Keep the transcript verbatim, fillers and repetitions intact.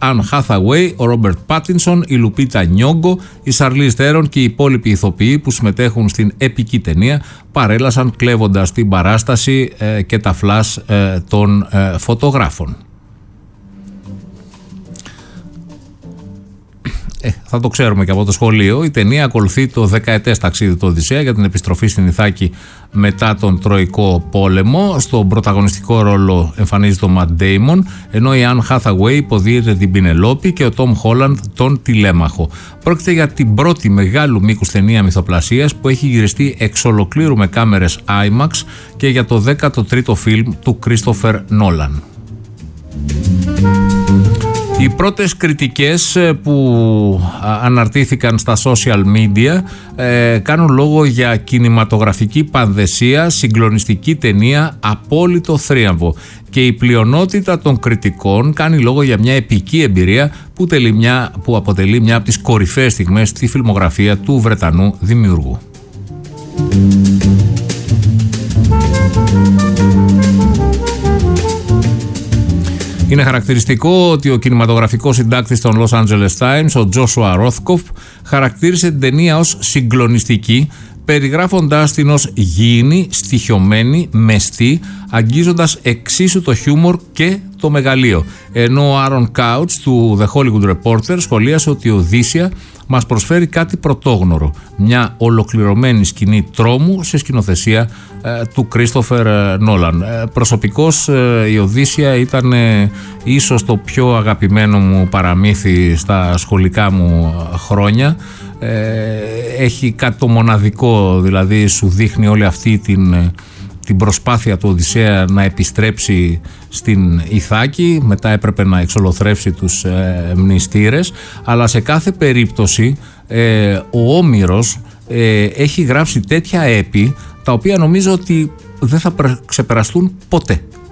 Anne Hathaway, ο Ρόμπερτ Πάτινσον, η Λουπίτα Νιόγκο, η Σαρλίζ Θέρον και οι υπόλοιποι ηθοποιοί που συμμετέχουν στην επική ταινία παρέλασαν κλέβοντας την παράσταση ε, και τα φλας ε, των ε, φωτογράφων. Ε, θα το ξέρουμε και από το σχολείο. Η ταινία ακολουθεί το δεκαετές ταξίδι του Οδυσσέα για την επιστροφή στην Ιθάκη μετά τον Τροϊκό Πόλεμο. Στον πρωταγωνιστικό ρόλο εμφανίζεται ο Ματ Ντέιμον, ενώ η Anne Hathaway υποδίεται την Πινελόπη και ο Τόμ Χόλαντ τον Τηλέμαχο. Πρόκειται για την πρώτη μεγάλου μήκους ταινία μυθοπλασίας που έχει γυριστεί εξ ολοκλήρου με κάμερες άιμαξ και για το δέκατο τρίτο φιλμ του Κρίστοφερ Νόλαν. Οι πρώτες κριτικές που αναρτήθηκαν στα social media ε, κάνουν λόγο για κινηματογραφική πανδεσία, συγκλονιστική ταινία, απόλυτο θρίαμβο. Και η πλειονότητα των κριτικών κάνει λόγο για μια επική εμπειρία που, μια, που αποτελεί μια από τις κορυφαίες στιγμές στη φιλμογραφία του Βρετανού δημιουργού. Είναι χαρακτηριστικό ότι ο κινηματογραφικός συντάκτης των Los Angeles Times, ο Joshua Rothkopf, χαρακτήρισε την ταινία ως συγκλονιστική, περιγράφοντάς την ως γήινη, στοιχειωμένη, μεστή, αγγίζοντας εξίσου το χιούμορ και το μεγαλείο. Ενώ ο Άρον Κάουτς του The Hollywood Reporter σχολίασε ότι η Οδύσσεια μας προσφέρει κάτι πρωτόγνωρο, μια ολοκληρωμένη σκηνή τρόμου σε σκηνοθεσία ε, του Κρίστοφερ Νόλαν. Ε, προσωπικώς ε, η Οδύσσεια ήταν ε, ίσως το πιο αγαπημένο μου παραμύθι στα σχολικά μου χρόνια. Ε, έχει κάτι το μοναδικό, δηλαδή σου δείχνει όλη αυτή την, την προσπάθεια του Οδυσσέα να επιστρέψει στην Ιθάκη, μετά έπρεπε να εξολοθρεύσει τους ε, μνηστήρες, αλλά σε κάθε περίπτωση ε, ο Όμηρος ε, έχει γράψει τέτοια έπι τα οποία νομίζω ότι δεν θα ξεπεραστούν ποτέ.